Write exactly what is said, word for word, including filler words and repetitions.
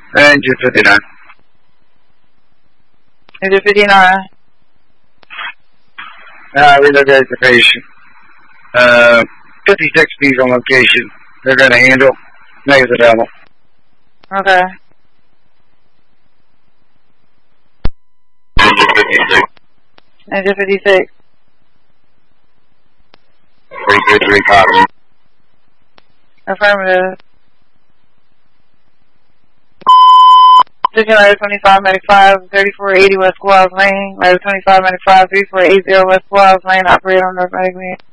Engine fifty-nine. Engine fifty-nine. Uh, relocate the patient. Uh, fifty-six B's on location. They're going to handle. Negative double. Okay. Engine fifty-six. Engine fifty-six. three two three copy. Affirmative. Station letter twenty-five ninety-five, thirty-four eighty West Wells Lane. Letter twenty-five ninety-five, thirty-four eighty West Wells Lane. Operator on North Medic